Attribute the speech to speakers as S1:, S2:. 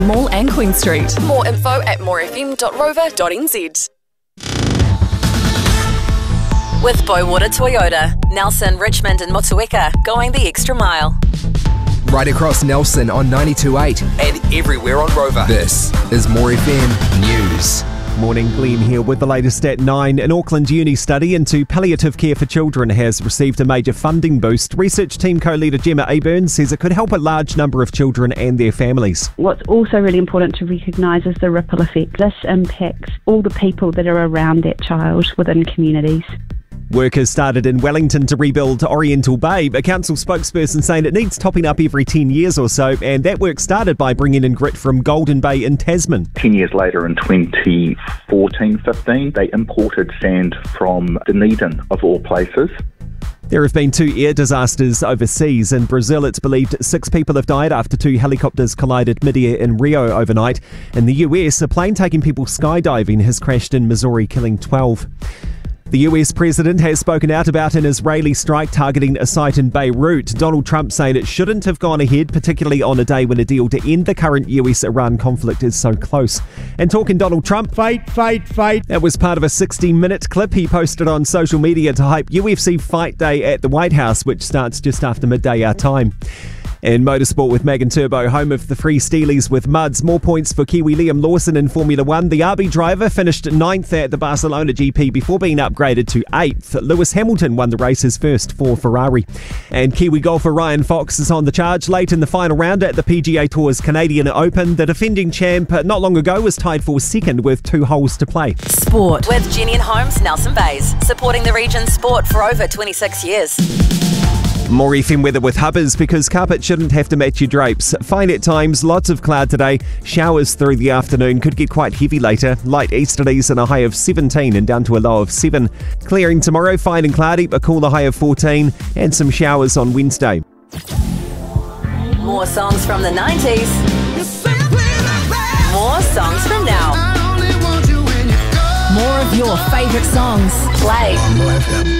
S1: Mall and Queen Street.
S2: More info at morefm.rover.nz. With Bowater Toyota, Nelson, Richmond and Motueka, going the extra mile.
S3: Right across Nelson on 92.8 and everywhere on Rover. This is More FM News.
S4: Morning, Glenn here with the latest at 9. An Auckland uni study into palliative care for children has received a major funding boost. Research team co-leader Gemma Aburn says it could help a large number of children and their families.
S5: What's also really important to recognise is the ripple effect. This impacts all the people that are around that child within communities.
S4: Work has started in Wellington to rebuild Oriental Bay. A council spokesperson saying it needs topping up every 10 years or so, and that work started by bringing in grit from Golden Bay in Tasman.
S6: 10 years later, in 2014-15, they imported sand from Dunedin, of all places.
S4: There have been 2 air disasters overseas. In Brazil, it's believed 6 people have died after 2 helicopters collided mid-air in Rio overnight. In the US, a plane taking people skydiving has crashed in Missouri, killing 12. The US president has spoken out about an Israeli strike targeting a site in Beirut. Donald Trump saying it shouldn't have gone ahead, particularly on a day when a deal to end the current US-Iran conflict is so close. And talking Donald Trump, fight. That was part of a 60-minute clip he posted on social media to hype UFC Fight Day at the White House, which starts just after midday our time. In motorsport with Megan Turbo, home of the Free Steelies with Muds. More points for Kiwi Liam Lawson in Formula 1. The RB driver finished 9th at the Barcelona GP before being upgraded to 8th. Lewis Hamilton won the race, his first for Ferrari. And Kiwi golfer Ryan Fox is on the charge late in the final round at the PGA Tour's Canadian Open. The defending champ not long ago was tied for second with 2 holes to play.
S2: Sport with Jenny and Holmes, Nelson Bays, supporting the region's sport for over 26 years.
S4: More FM weather with Hubbers, because carpet shouldn't have to match your drapes. Fine at times, lots of cloud today. Showers through the afternoon, could get quite heavy later. Light easterlies and a high of 17 and down to a low of 7. Clearing tomorrow, fine and cloudy, but cooler high of 14 and some showers on Wednesday.
S2: More songs from the 90s. More songs from now.
S1: More of your favourite songs.
S2: Play.